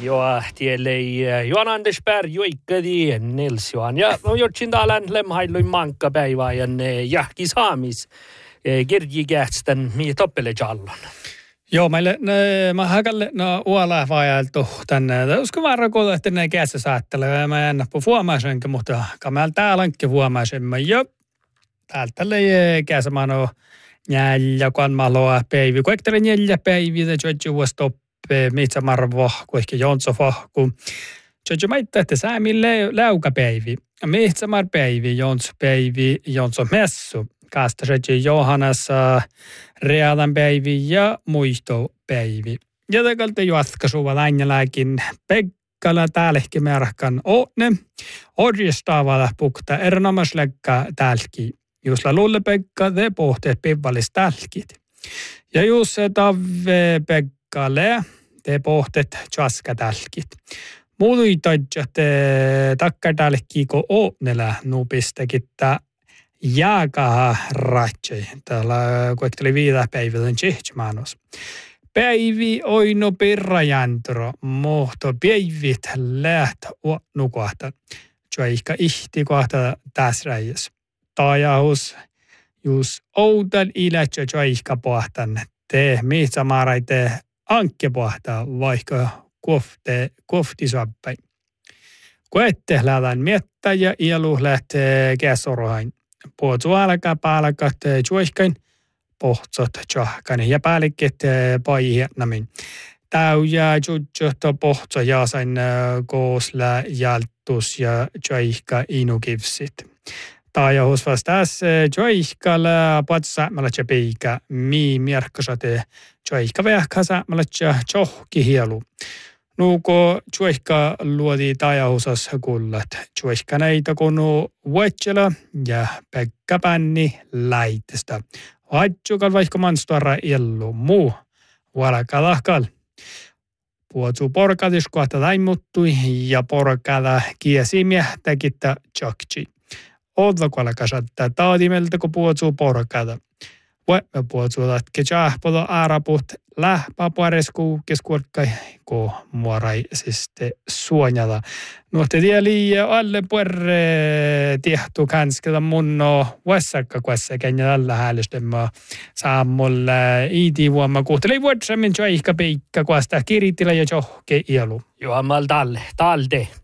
Joo, tielle Johan Andersberg joikkadi Nils Johan. Ja jotsin täällä lemhailuin mankkapäivää ja jahki saamis kirji kähtstän mi toppele jallon. Joo, mä hakalle uola vajaltu tänne. Usko vaan rakoilla, että ne kässä saattelee. Mä en nappu huomaisenkin, mutta kamäällä täällä onkin huomaisemme. Ja täältä kässä mä oon neljä kanmaloa päivi. Kun ektele neljä päiviä, että joitsi vuosi toppe, mitkä marvo, kun ehkä jonsofa, kun joitsi maittaa, että säämi läukapäivi. Mitkä mar päivi, jonso messu. Kasta joitsi Johannes readan päivi ja muistopäivi. Ja tekalta jatkasuva läänjälääkin Pekkala täälläkin märkän oone. Orjestavalla pukta erinomaisleikka täälläkin. Jusla luulle Pekka, te pohteet pivvallis tälkit. Ja just se tavve Pekkalle, te pohteet tjaska tälkit. Muutui te takka tälkki, kun oonella nupistekittä jääkaha ratsi. Täällä koetteli 5 päivän tsihtimanos. Päivi oino pirrajantro, mohto päivit läht nukohta. Tjoihka ihti kohta tässä räjäs. Taajahus, jos oudan ilätsä tjoihka pohtan, te missä maaraite ankke pohtaa, vaikka kofti soppai. Koette lähdän miettä ja ielu lähtee käsorohain. Puhutsu alkaa palkat tjoihkain, pohtsot tjohkan ja päällikket paihietnamin. Täy ja tjutjot pohtso ja sain koosla jaltus ja tjoihka inukivsit. Taajahus vastaas tjoihkalla patsaamalla tjepiika mierkkosate tjoihka vähkäsäämällä tjohki hielu. Nuuko tjoihka luodi taajahusas kullat. Tjoihka näitä konu vuotsela ja Pekka-pänni laitesta. Vaitsukal vaikka manstuara illu muu. Valkalahkal. Puhutsu porkadis kohta taimuttui ja porkada kiesimiä tekittä tjokci. Ootko alkasattaa taadimeltä, kun puhutsu porkada. Voimme puhutsu, että tjahpolo aaraput lähpapuaresku keskuolkai, kun muoraisesti suonjata. Nuhti tieli alle puerre tiehtu kansketa munno vuosakka kuessa kenja alla häälystemä saamulla iti vuomma kuhteli vuotsammin tjoihka peikka kuasta kiritillä ja tjohke ielu. Joo, mal talde.